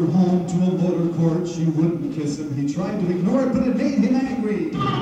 home to a motor court. She wouldn't kiss him. He tried to ignore it, but it made him angry.